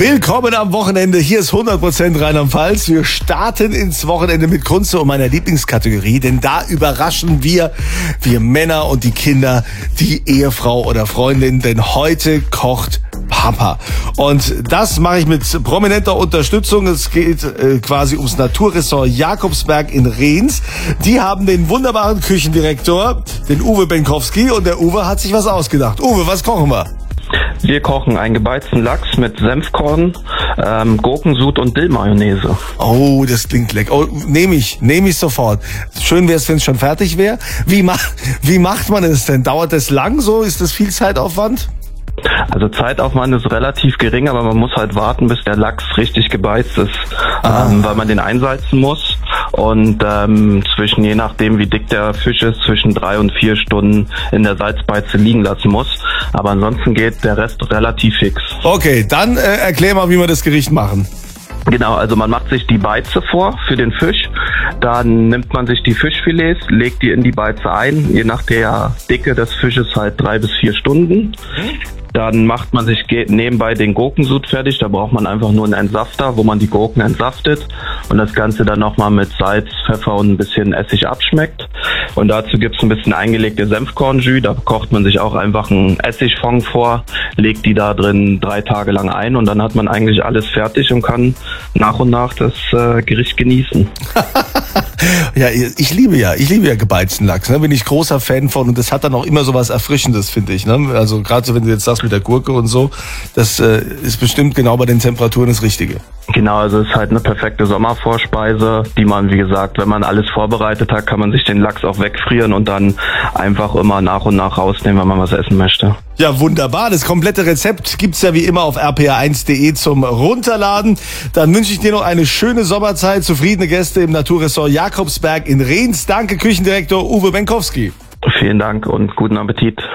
Willkommen am Wochenende. Hier ist 100% Rheinland-Pfalz. Wir starten ins Wochenende mit Kunze und meiner Lieblingskategorie, denn da überraschen wir Männer und die Kinder, die Ehefrau oder Freundin, denn heute kocht Papa. Und das mache ich mit prominenter Unterstützung. Es geht quasi ums Naturressort Jakobsberg in Rehns. Die haben den wunderbaren Küchendirektor, den Uwe Benkowski, und der Uwe hat sich was ausgedacht. Uwe, was kochen wir? Wir kochen einen gebeizten Lachs mit Senfkorn, Gurkensud und Dillmayonnaise. Oh, das klingt lecker. Oh, nehme ich sofort. Schön wäre es, wenn es schon fertig wäre. Wie macht man es denn? Dauert das lang so? Ist das viel Zeitaufwand? Also Zeitaufwand ist relativ gering, aber man muss halt warten, bis der Lachs richtig gebeizt ist, weil man den einsalzen muss. Und je nachdem wie dick der Fisch ist, zwischen 3 und 4 Stunden in der Salzbeize liegen lassen muss. Aber ansonsten geht der Rest relativ fix. Okay, dann erklär mal, wie wir das Gericht machen. Genau, also man macht sich die Beize vor für den Fisch, dann nimmt man sich die Fischfilets, legt die in die Beize ein, je nach der Dicke des Fisches halt 3 bis 4 Stunden. Dann macht man sich nebenbei den Gurkensud fertig. Da braucht man einfach nur einen Entsafter, wo man die Gurken entsaftet und das Ganze dann nochmal mit Salz, Pfeffer und ein bisschen Essig abschmeckt. Und dazu gibt's ein bisschen eingelegte Senfkornjus. Da kocht man sich auch einfach einen Essigfond vor, legt die da drin 3 Tage lang ein und dann hat man eigentlich alles fertig und kann nach und nach das Gericht genießen. Ja, ich liebe ja gebeizten Lachs, ne? Bin ich großer Fan von, und das hat dann auch immer so was Erfrischendes, finde ich, ne? Also gerade so, wenn du jetzt sagst mit der Gurke und so, das ist bestimmt genau bei den Temperaturen das Richtige. Genau, also es ist halt eine perfekte Sommervorspeise, die man, wie gesagt, wenn man alles vorbereitet hat, kann man sich den Lachs auch wegfrieren und dann einfach immer nach und nach rausnehmen, wenn man was essen möchte. Ja, wunderbar. Das komplette Rezept gibt's ja wie immer auf rpa1.de zum Runterladen. Dann wünsche ich dir noch eine schöne Sommerzeit, zufriedene Gäste im Naturressort Jakobsberg in Rehns. Danke, Küchendirektor Uwe Benkowski. Vielen Dank und guten Appetit.